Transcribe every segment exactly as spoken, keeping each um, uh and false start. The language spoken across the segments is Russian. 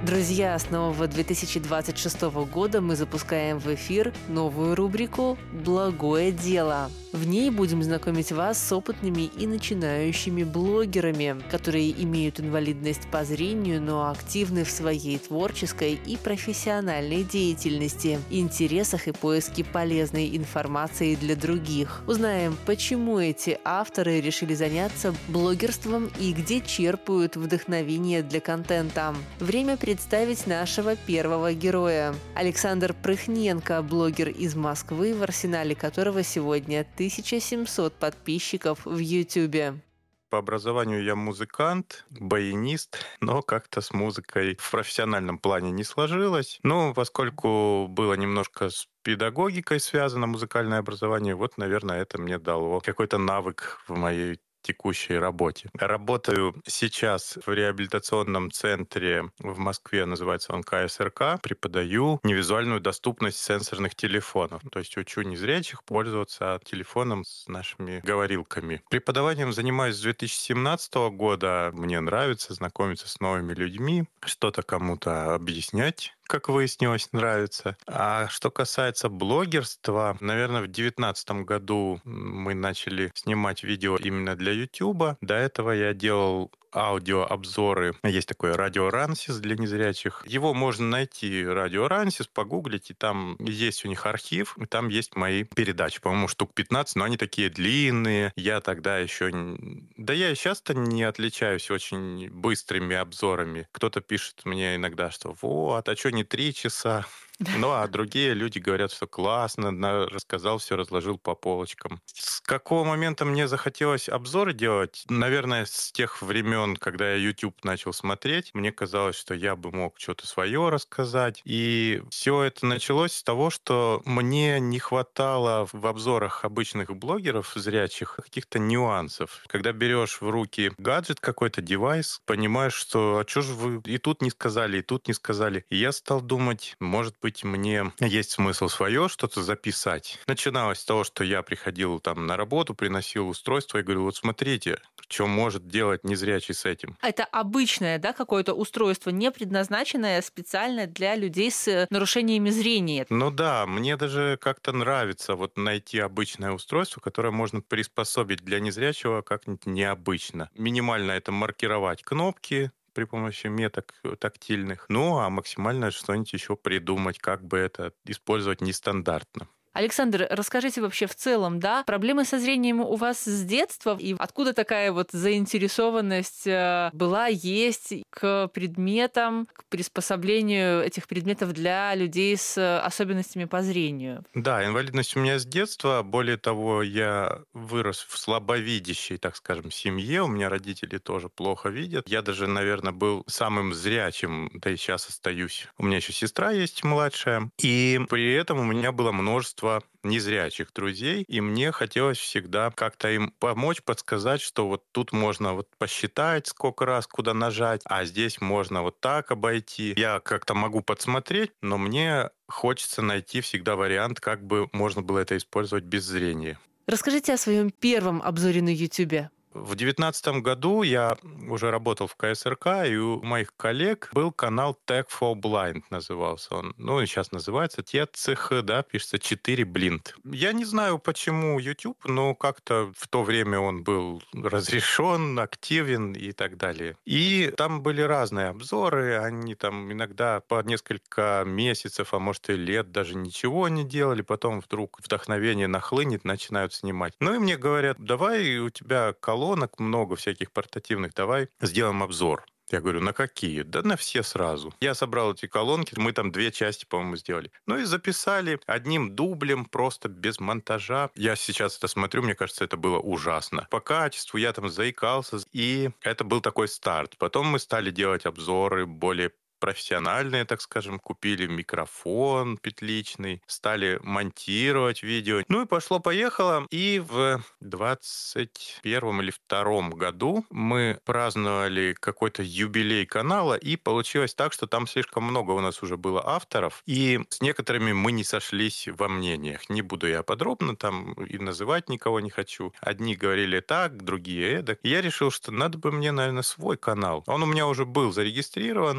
Друзья, с нового две тысячи двадцать шестого года мы запускаем в эфир новую рубрику «Благое дело». В ней будем знакомить вас с опытными и начинающими блогерами, которые имеют инвалидность по зрению, но активны в своей творческой и профессиональной деятельности, интересах и поиске полезной информации для других. Узнаем, почему эти авторы решили заняться блогерством и где черпают вдохновение для контента. Время представить нашего первого героя. Александр Прыхненко, блогер из Москвы, в арсенале которого сегодня тысяча семьсот подписчиков в Ютубе. По образованию я музыкант, баянист, но как-то с музыкой в профессиональном плане не сложилось. Ну, поскольку было немножко с педагогикой связано музыкальное образование, вот, наверное, это мне дало какой-то навык в моей текущей работе. Работаю сейчас в реабилитационном центре в Москве, называется он ка эс эр ка. Преподаю невизуальную доступность сенсорных телефонов. То есть учу незрячих пользоваться телефоном с нашими говорилками. Преподаванием занимаюсь с две тысячи семнадцатого года. Мне нравится знакомиться с новыми людьми, что-то кому-то объяснять, как выяснилось, нравится. А что касается блогерства, наверное, в две тысячи девятнадцатом году мы начали снимать видео именно для Ютуба. До этого я делал аудиообзоры. Есть такой радио Рансис для незрячих. Его можно найти, радио Рансис, погуглить, и там есть у них архив, и там есть мои передачи. По-моему, штук пятнадцать, но они такие длинные. Я тогда еще... Да я и сейчас-то не отличаюсь очень быстрыми обзорами. Кто-то пишет мне иногда, что вот, а что не три часа? Ну, а другие люди говорят, что классно, рассказал все, разложил по полочкам. С какого момента мне захотелось обзоры делать? Наверное, с тех времен, когда я YouTube начал смотреть, мне казалось, что я бы мог что-то свое рассказать. И все это началось с того, что мне не хватало в обзорах обычных блогеров зрячих каких-то нюансов. Когда берешь в руки гаджет какой-то, девайс, понимаешь, что а что же вы и тут не сказали, и тут не сказали. И я стал думать, может быть, быть, мне есть смысл свое что-то записать. Начиналось с того, что я приходил там на работу, приносил устройство и говорил, вот смотрите, что может делать незрячий с этим. Это обычное, да, какое-то устройство, не предназначенное специально для людей с нарушениями зрения. Ну да, мне даже как-то нравится вот найти обычное устройство, которое можно приспособить для незрячего как-нибудь необычно. Минимально это маркировать кнопки при помощи меток тактильных. Ну, а максимально что-нибудь еще придумать, как бы это использовать нестандартно. Александр, расскажите вообще в целом, да, проблемы со зрением у вас с детства, и откуда такая вот заинтересованность была, есть к предметам, к приспособлению этих предметов для людей с особенностями по зрению? Да, инвалидность у меня с детства. Более того, я вырос в слабовидящей, так скажем, семье. У меня родители тоже плохо видят. Я даже, наверное, был самым зрячим, да и сейчас остаюсь. У меня еще сестра есть младшая. И при этом у меня было множество незрячих друзей, и мне хотелось всегда как-то им помочь, подсказать, что вот тут можно вот посчитать, сколько раз куда нажать, а здесь можно вот так обойти. Я как-то могу подсмотреть, но мне хочется найти всегда вариант, как бы можно было это использовать без зрения. Расскажите о своем первом обзоре на Ютубе. В две тысячи девятнадцатом году я уже работал в ка эс эр ка, и у моих коллег был канал Tech for Blind, назывался он. Ну, и сейчас называется тэ цэ ха, да, пишется четыре блинд. Я не знаю, почему YouTube, но как-то в то время он был разрешен, активен и так далее. И там были разные обзоры, они там иногда по несколько месяцев, а может и лет даже ничего не делали, потом вдруг вдохновение нахлынет, начинают снимать. Ну и мне говорят, давай, у тебя колонка, много всяких портативных, давай сделаем обзор. Я говорю, на какие? Да на все сразу. Я собрал эти колонки, мы там две части, по-моему, сделали. Ну и записали одним дублем, просто без монтажа. Я сейчас это смотрю, мне кажется, это было ужасно. По качеству я там заикался, и это был такой старт. Потом мы стали делать обзоры более профессиональные, так скажем, купили микрофон петличный, стали монтировать видео. Ну и пошло-поехало. И в двадцать первом или втором году мы праздновали какой-то юбилей канала, и получилось так, что там слишком много у нас уже было авторов, и с некоторыми мы не сошлись во мнениях. Не буду я подробно там и называть никого не хочу. Одни говорили так, другие эдак. И я решил, что надо бы мне, наверное, свой канал. Он у меня уже был зарегистрирован. Вы, наверное,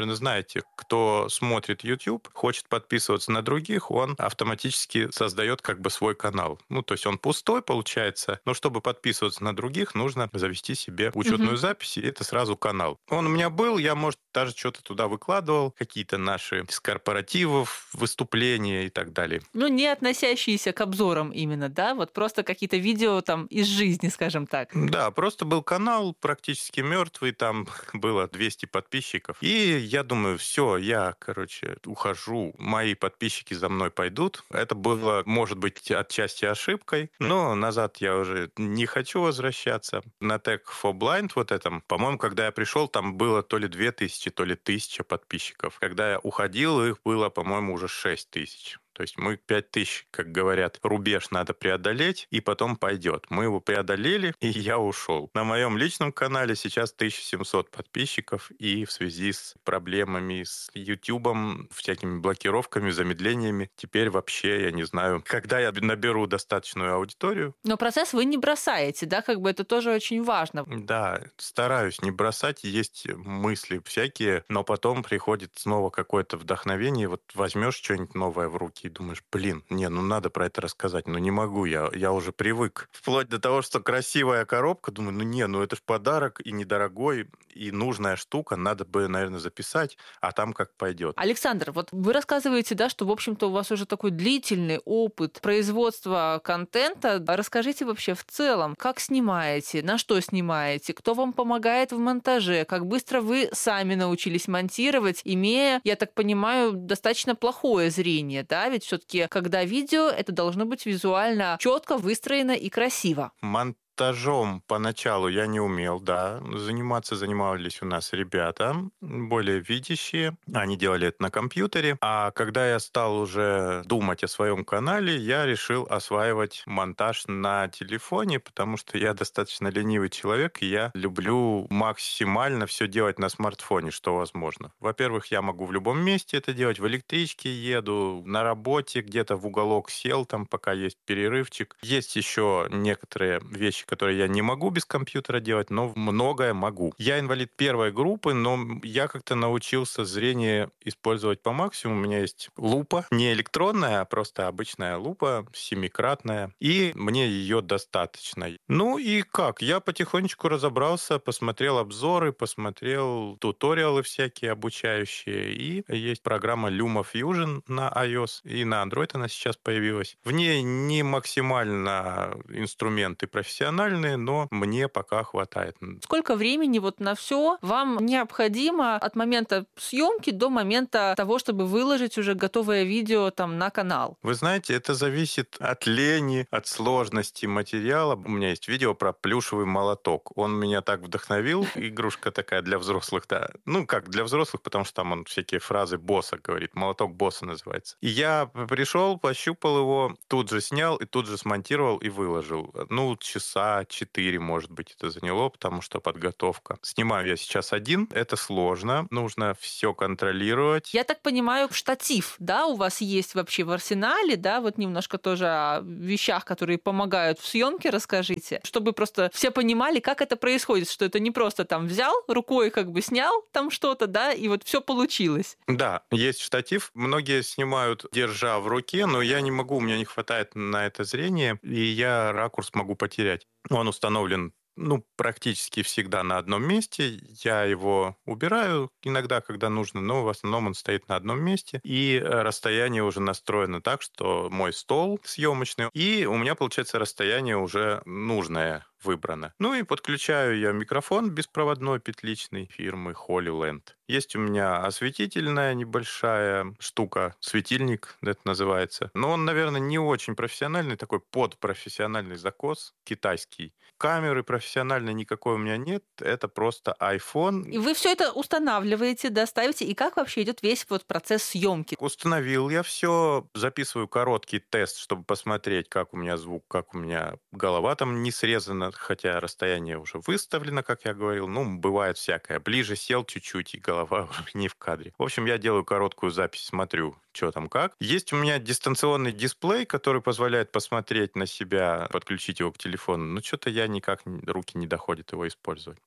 наверное, знаете, кто смотрит YouTube, хочет подписываться на других, он автоматически создает как бы свой канал. Ну, то есть он пустой, получается, но чтобы подписываться на других, нужно завести себе учетную Мгм. запись, и это сразу канал. Он у меня был, я, может, даже что-то туда выкладывал, какие-то наши с корпоративов, выступления и так далее. Ну, не относящиеся к обзорам именно, да? Вот просто какие-то видео там из жизни, скажем так. Да, просто был канал практически мертвый, там было двести подписчиков. И я думаю, все, я, короче, ухожу, мои подписчики за мной пойдут. Это было, может быть, отчасти ошибкой, но назад я уже не хочу возвращаться. На Tech for Blind вот этом, по-моему, когда я пришел, там было то ли две тысячи, то ли тысяча подписчиков. Когда я уходил, их было, по-моему, уже шесть тысяч. То есть мы пять тысяч, как говорят, рубеж надо преодолеть, и потом пойдет. Мы его преодолели, и я ушел. На моем личном канале сейчас тысяча семьсот подписчиков, и в связи с проблемами с Ютубом, всякими блокировками, замедлениями, теперь вообще я не знаю, когда я наберу достаточную аудиторию. Но процесс вы не бросаете, да? Как бы это тоже очень важно. Да, стараюсь не бросать, есть мысли всякие, но потом приходит снова какое-то вдохновение, вот возьмешь что-нибудь новое в руки и думаешь, блин, не, ну надо про это рассказать, но не могу, я, я уже привык. Вплоть до того, что красивая коробка, думаю, ну не, ну это ж подарок и недорогой, и нужная штука, надо бы, наверное, записать, а там как пойдет. Александр, вот вы рассказываете, да, что, в общем-то, у вас уже такой длительный опыт производства контента. Расскажите вообще в целом, как снимаете, на что снимаете, кто вам помогает в монтаже, как быстро вы сами научились монтировать, имея, я так понимаю, достаточно плохое зрение, да, ведь все-таки, когда видео, это должно быть визуально четко выстроено и красиво. Монтажом поначалу я не умел, да. Заниматься занимались у нас ребята, более видящие. Они делали это на компьютере. А когда я стал уже думать о своем канале, я решил осваивать монтаж на телефоне, потому что я достаточно ленивый человек, и я люблю максимально все делать на смартфоне, что возможно. Во-первых, я могу в любом месте это делать. В электричке еду, на работе где-то в уголок сел, там пока есть перерывчик. Есть еще некоторые вещи, которые я не могу без компьютера делать, но многое могу. Я инвалид первой группы, но я как-то научился зрение использовать по максимуму. У меня есть лупа, не электронная, а просто обычная лупа, семикратная, и мне ее достаточно. Ну и как? Я потихонечку разобрался, посмотрел обзоры, посмотрел туториалы всякие обучающие, и есть программа LumaFusion на iOS, и на Android она сейчас появилась. В ней не максимально инструменты профессиональные, но мне пока хватает. Сколько времени вот на все вам необходимо от момента съемки до момента того, чтобы выложить уже готовое видео там на канал? Вы знаете, это зависит от лени, от сложности материала. У меня есть видео про плюшевый молоток. Он меня так вдохновил. Игрушка такая для взрослых, да. Ну, как для взрослых, потому что там он всякие фразы босса говорит. Молоток босса называется. И я пришел, пощупал его, тут же снял и тут же смонтировал и выложил. Ну, часа четыре, может быть, это заняло, потому что подготовка. Снимаю я сейчас один. Это сложно. Нужно все контролировать. Я так понимаю, штатив, да, у вас есть вообще в арсенале, да, вот немножко тоже о вещах, которые помогают в съемке, расскажите, чтобы просто все понимали, как это происходит, что это не просто там взял, рукой как бы снял там что-то, да, и вот все получилось. Да, есть штатив. Многие снимают, держа в руке, но я не могу, у меня не хватает на это зрения, и я ракурс могу потерять. Он установлен ну, практически всегда на одном месте. Я его убираю иногда, когда нужно, но в основном он стоит на одном месте. И расстояние уже настроено так, что мой стол съемочный, и у меня получается расстояние уже нужное выбрано. Ну и подключаю я микрофон беспроводной петличный фирмы HoloLens. Есть у меня осветительная небольшая штука, светильник это называется. Но он, наверное, не очень профессиональный, такой подпрофессиональный закос, китайский. Камеры профессиональной никакой у меня нет, это просто iPhone. И вы все это устанавливаете, да, ставите, и как вообще идет весь вот процесс съемки? Установил я все, записываю короткий тест, чтобы посмотреть, как у меня звук, как у меня голова там не срезана, хотя расстояние уже выставлено, как я говорил. Ну, бывает всякое. Ближе сел чуть-чуть, и голова уже не в кадре. В общем, я делаю короткую запись, смотрю, что там как. Есть у меня дистанционный дисплей, который позволяет посмотреть на себя, подключить его к телефону. Но что-то я никак, руки не доходят его использовать.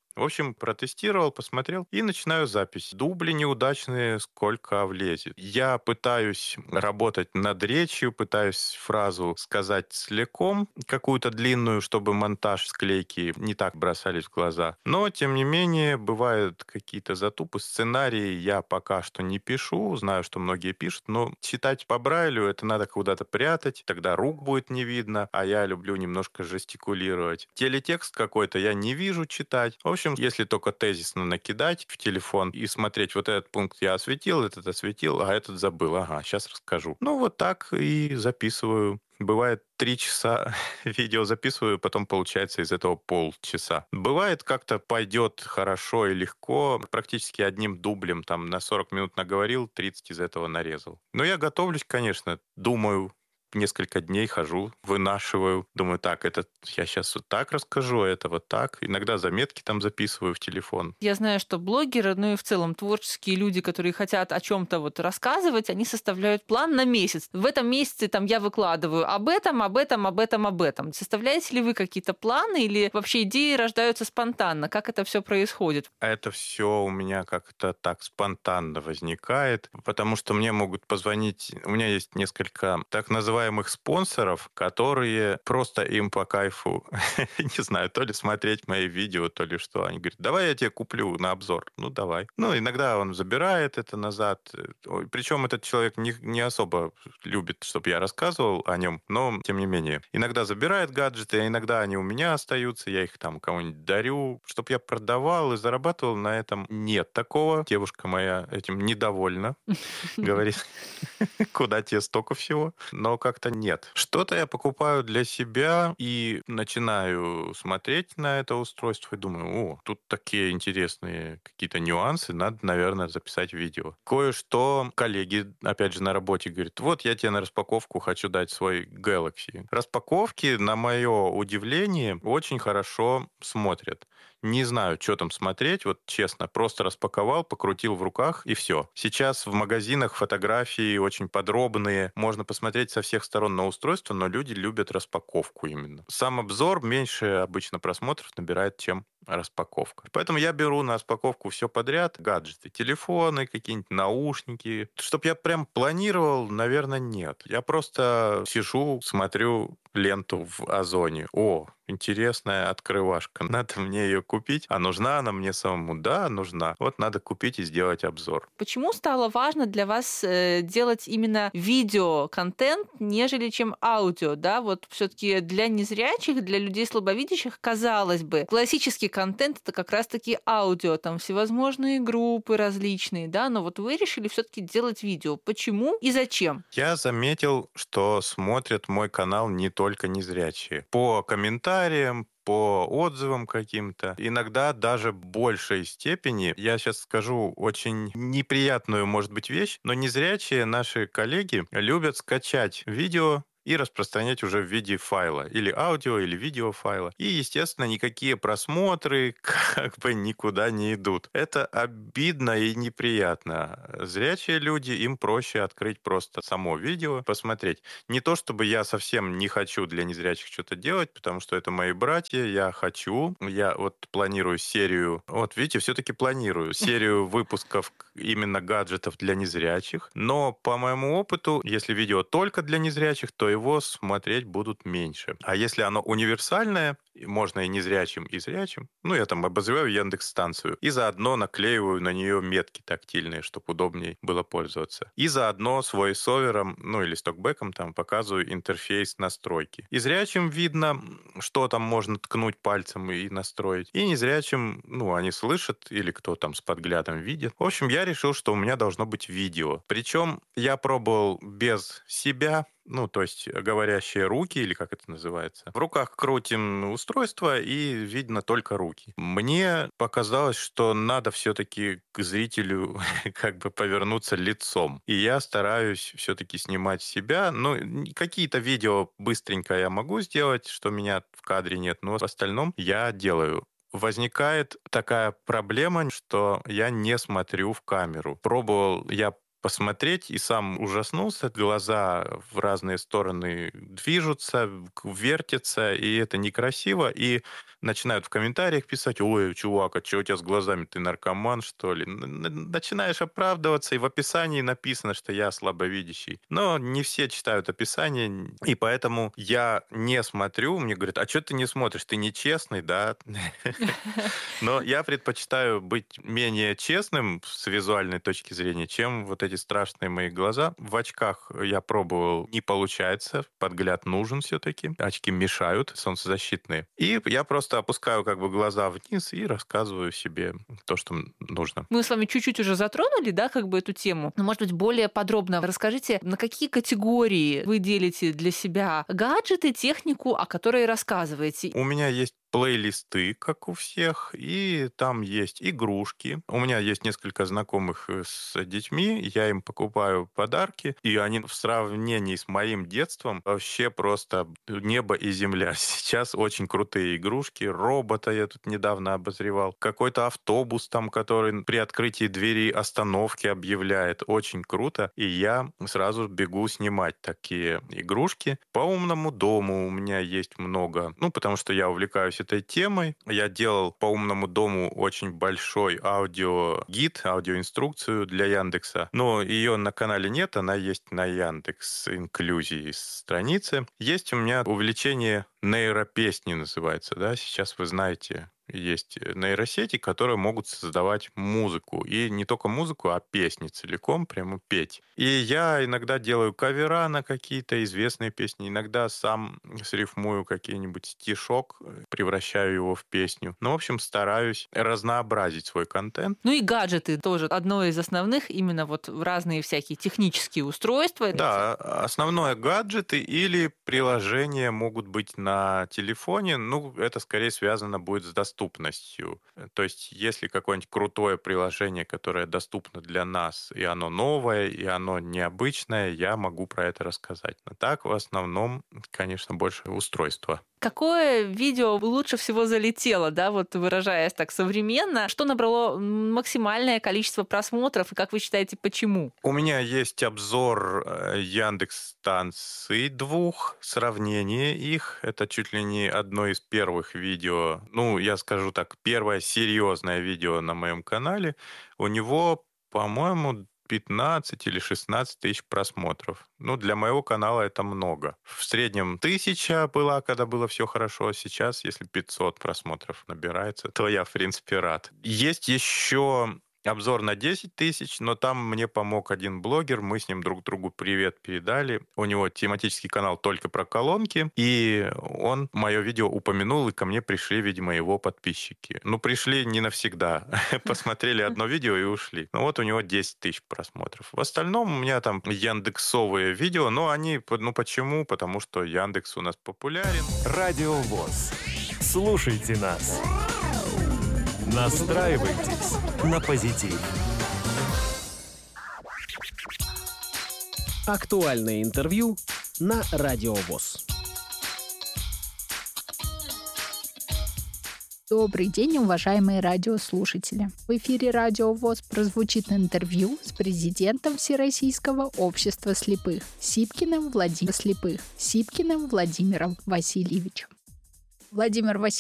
В общем, протестировал, посмотрел и начинаю запись. Дубли неудачные, сколько влезет. Я пытаюсь работать над речью, пытаюсь фразу сказать целиком, какую-то длинную, чтобы монтаж склейки не так бросались в глаза. Но, тем не менее, бывают какие-то затупы. Сценарии я пока что не пишу, знаю, что многие пишут, но читать по Брайлю это надо куда-то прятать, тогда рук будет не видно, а я люблю немножко жестикулировать. Телетекст какой-то я не вижу читать. В общем, если только тезисно накидать в телефон и смотреть, вот этот пункт я осветил, этот осветил, а этот забыл. Ага, сейчас расскажу. Ну, вот так и записываю. Бывает, три часа видео записываю, потом получается из этого полчаса. Бывает, как-то пойдет хорошо и легко. Практически одним дублем там на сорок минут наговорил, тридцать из этого нарезал. Но я готовлюсь, конечно, думаю, несколько дней хожу, вынашиваю. Думаю, так, это я сейчас вот так расскажу, а это вот так. Иногда заметки там записываю в телефон. Я знаю, что блогеры, ну и в целом творческие люди, которые хотят о чем-то вот рассказывать, они составляют план на месяц. В этом месяце там я выкладываю об этом, об этом, об этом, об этом. Составляете ли вы какие-то планы или вообще идеи рождаются спонтанно? Как это все происходит? Это все у меня как-то так спонтанно возникает, потому что мне могут позвонить. У меня есть несколько так называемых спонсоров, которые просто им по кайфу, не знаю, то ли смотреть мои видео, то ли что. Они говорят, давай я тебе куплю на обзор. Ну, давай. Ну, иногда он забирает это назад. Причем этот человек не, не особо любит, чтобы я рассказывал о нем, но тем не менее. Иногда забирает гаджеты, а иногда они у меня остаются, я их там кому-нибудь дарю, чтобы я продавал и зарабатывал на этом. Нет такого. Девушка моя этим недовольна. Говорит, куда тебе столько всего? Но как-то нет. Что-то я покупаю для себя и начинаю смотреть на это устройство и думаю, о, тут такие интересные какие-то нюансы, надо, наверное, записать видео. Кое-что коллеги, опять же, на работе говорят, вот я тебе на распаковку хочу дать свой Galaxy. Распаковки, на мое удивление, очень хорошо смотрят. Не знаю, что там смотреть, вот честно, просто распаковал, покрутил в руках и все. Сейчас в магазинах фотографии очень подробные, можно посмотреть со всех сторон на устройство, но люди любят распаковку именно. Сам обзор меньше обычно просмотров набирает, чем распаковка. Поэтому я беру на распаковку все подряд, гаджеты, телефоны, какие-нибудь наушники. Чтоб я прям планировал, наверное, нет. Я просто сижу, смотрю ленту в Озоне. О, интересная открывашка. Надо мне ее купить. А нужна она мне самому? Да, нужна. Вот надо купить и сделать обзор. Почему стало важно для вас э, делать именно видео-контент, нежели чем аудио? Да, вот все-таки для незрячих, для людей слабовидящих, казалось бы, классический контент это как раз-таки аудио, там всевозможные группы различные, да, но вот вы решили все-таки делать видео. Почему и зачем? Я заметил, что смотрят мой канал не только незрячие. По комментариям, по отзывам каким-то, иногда даже в большей степени, я сейчас скажу очень неприятную, может быть, вещь, но незрячие наши коллеги любят скачать видео и распространять уже в виде файла, или аудио, или видеофайла. И, естественно, никакие просмотры как бы никуда не идут. Это обидно и неприятно. Зрячие люди, им проще открыть просто само видео, посмотреть. Не то, чтобы я совсем не хочу для незрячих что-то делать, потому что это мои братья, я хочу. Я вот планирую серию, вот видите, все-таки планирую серию выпусков именно гаджетов для незрячих. Но по моему опыту, если видео только для незрячих, то его смотреть будут меньше. А если оно универсальное, можно и незрячим, и зрячим, ну, я там обозреваю Яндекс-станцию, и заодно наклеиваю на нее метки тактильные, чтобы удобнее было пользоваться. И заодно с войсовером, ну, или с токбэком там показываю интерфейс настройки. И зрячим видно, что там можно ткнуть пальцем и настроить. И незрячим, ну, они слышат, или кто там с подглядом видит. В общем, я решил, что у меня должно быть видео. Причем я пробовал без себя, ну, то есть говорящие руки, или как это называется. В руках крутим устройство, и видно только руки. Мне показалось, что надо все-таки к зрителю как бы повернуться лицом. И я стараюсь все-таки снимать себя. Ну, какие-то видео быстренько я могу сделать, что меня в кадре нет, но в остальном я делаю. Возникает такая проблема, что я не смотрю в камеру. Пробовал я посмотреть и сам ужаснулся. Глаза в разные стороны движутся, вертятся, и это некрасиво. И начинают в комментариях писать: ой, чувак, а что у тебя с глазами, ты наркоман, что ли? Начинаешь оправдываться, и в описании написано, что я слабовидящий. Но не все читают описание, и поэтому я не смотрю. Мне говорят: а что ты не смотришь? Ты нечестный, да? Но я предпочитаю быть менее честным с визуальной точки зрения, чем вот эти страшные мои глаза. В очках я пробовал, не получается, подгляд нужен все-таки. Очки мешают, солнцезащитные. И я просто опускаю как бы глаза вниз и рассказываю себе то, что нужно. Мы с вами чуть-чуть уже затронули, да, как бы эту тему. Но, может быть, более подробно расскажите, на какие категории вы делите для себя гаджеты, технику, о которой рассказываете? У меня есть плейлисты, как у всех, и там есть игрушки. У меня есть несколько знакомых с детьми, я им покупаю подарки, и они в сравнении с моим детством вообще просто небо и земля. Сейчас очень крутые игрушки, робота я тут недавно обозревал, какой-то автобус там, который при открытии двери остановки объявляет. Очень круто, и я сразу бегу снимать такие игрушки. По умному дому у меня есть много, ну, потому что я увлекаюсь этой темой. Я делал по умному дому очень большой аудиогид, аудиоинструкцию для Яндекса. Но ее на канале нет, она есть на Яндекс инклюзии странице. Есть у меня увлечение нейропесни, называется, да, сейчас вы знаете. Есть нейросети, которые могут создавать музыку. И не только музыку, а песни целиком, прямо петь. И я иногда делаю кавера на какие-то известные песни, иногда сам срифмую какой-нибудь стишок, превращаю его в песню. Ну, в общем, стараюсь разнообразить свой контент. Ну и гаджеты тоже одно из основных, именно вот разные всякие технические устройства. Да, основное гаджеты или приложения могут быть на телефоне. Ну, это скорее связано будет с доступностью. доступностью. То есть, если какое-нибудь крутое приложение, которое доступно для нас, и оно новое, и оно необычное, я могу про это рассказать. Но так, в основном, конечно, больше устройства. Какое видео лучше всего залетело, да, вот выражаясь так современно? Что набрало максимальное количество просмотров, и как вы считаете, почему? У меня есть обзор Яндекс-станций двух, сравнение их. Это чуть ли не одно из первых видео, ну, я скажу так, первое серьезное видео на моем канале. У него, по-моему, пятнадцать или шестнадцать тысяч просмотров. Ну, для моего канала это много. В среднем тысяча была, когда было все хорошо. Сейчас, если пятьсот просмотров набирается, то я, в принципе, рад. Есть еще обзор на десять тысяч, но там мне помог один блогер, мы с ним друг другу привет передали. У него тематический канал только про колонки, и он мое видео упомянул, и ко мне пришли, видимо, его подписчики. Ну, пришли не навсегда. Посмотрели одно видео и ушли. Ну, вот у него десять тысяч просмотров. В остальном у меня там яндексовые видео, но они, ну, почему? Потому что Яндекс у нас популярен. Радио ВОС. Слушайте нас. Настраивайтесь на позитив. Актуальное интервью на Радио ВОС. Добрый день, уважаемые радиослушатели. В эфире Радио ВОС прозвучит интервью с президентом Всероссийского общества слепых Сипкиным Владимиром слепых Сипкиным Владимиром Васильевичем. Владимир Васильевич